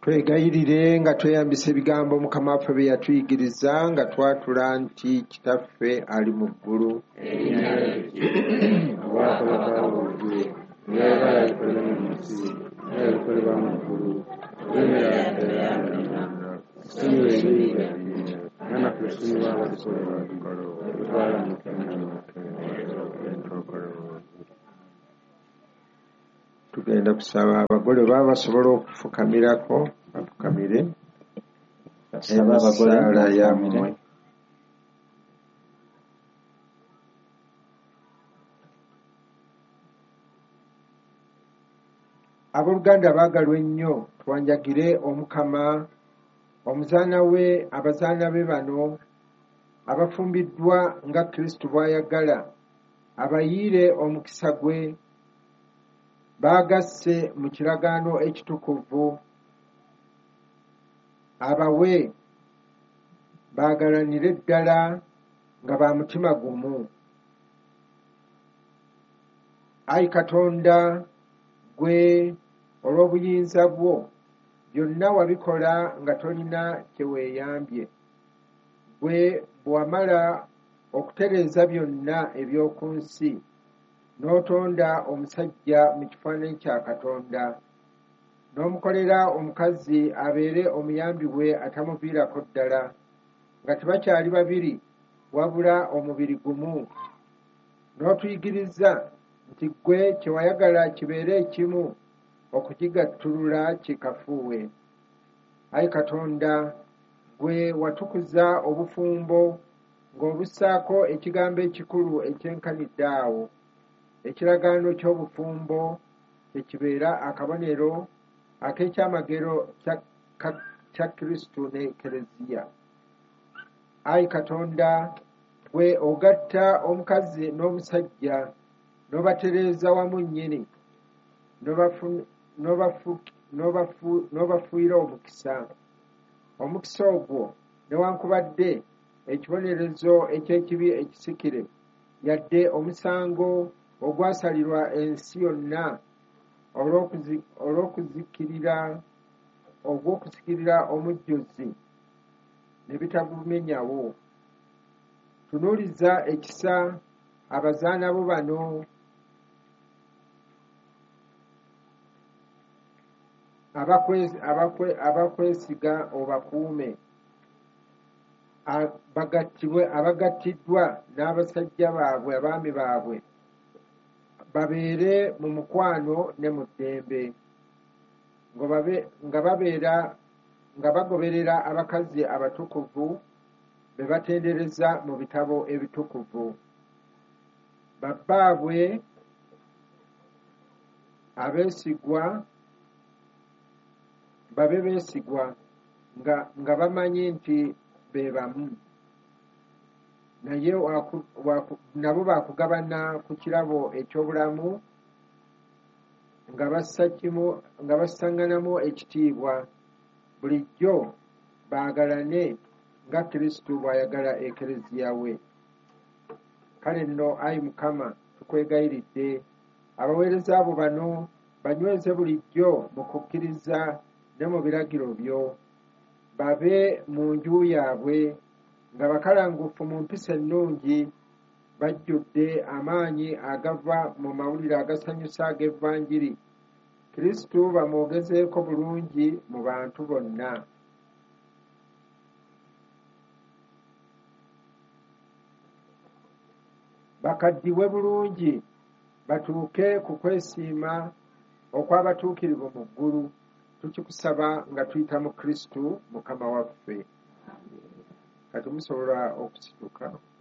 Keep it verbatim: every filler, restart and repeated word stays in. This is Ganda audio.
twegayirire nga tweyambisa ebigambo Mukama waffe bye yatuyigiriza nga twatula nti Kitaffe ali mu ggulu tugenda kusaba abagole baba basobola okufukamirako bafukamire emisaala yammwe. Abooluganda abaagalwa ennyo, twanjagire Omukama omuzaana we abazaana be bano abafumbiddwa nga Kristo bw'ayagala abayiire omukisa gwe baagasse mu kiragaano ekitukuvu abawe baagalanire ddala nga ba mutima gumu. Ayi Katonda, gwe olw'obuyinza bwo byonna wabikola nga tolina kye weeyambye. Gwe bwe wamala okutereeza byonna eby'oku nsi n'otonda omusajja mu kifaananyi kya Katonda, n'omukolera omukazi abeere omuyambi we atamuviirako ddala, nga tebakyali babiri wabula omubiri gumu, n'otuyigiriza nti ggwe kye wayagala kibeere ekimu okukigattulula kikafuuwe. Ayi Katonda, gwe watukuza obufumbo ng'obussaako ekigambo ekikulu ekyenkanidde awo, ekiragaano ky'obufumbo kyekibeera akabonero ak'ekyamagero kya Kristo ne Ekereziya. Ayi Katonda, gwe ogatta omukazi n'omusajja n'obatereeza wamu nnyini n'obafuuyira omukisa. Omukisa ogwo newankubadde ekibonerezo eky'ekibi ekisikire yadde omusango ogwasalirwa ensi yonna olw'okuzikirira ogw'okusikirira omujjuzi ne bitagumenyawo. Tunuuliza ekisa abazaana bo bano abakwesiga obakuume, abagattiddwa n'abasajja baabwe abaami baabwe, babeere mu mukwano ne mu ddembe, nga bagoberera abakazi abatukuvu be batendereza mu bitabo ebitukuvu. Babbaabwe abeesigwa babe beesigwa nga bamanyi nti be bamu, naye nabo baakugabana ku kirabo eky'obulamu nga basaŋŋanamu ekitiibwa. Bulijjo baagalane nga Kristo bw'ayagala Ekereziya we. Kale nno, Ayi Mukama, tukwegayiridde abaweereza abo bano banyweze bulijjo mu kukkiriza ne mu biragiro byo, babe mu nju yaabwe nga bakalangufu mu mpisa ennungi, bajjudde amaanyi agava mu mawulire agasanyusa ag'Evvanjiri. Kristo bamwogezeeko bulungi mu bantu bonna. Bakaddiwe bulungi batuuke ku kwesiima okw'abatuukirivu mu ggulu. Tukikusaba nga tuyita mu Kristo Mukama waffe. Kati musobola okusituka.